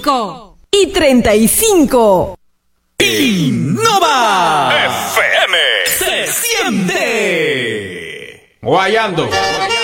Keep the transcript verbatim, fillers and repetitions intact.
cinco y treinta y cinco. Innova F M se siente. Guayando.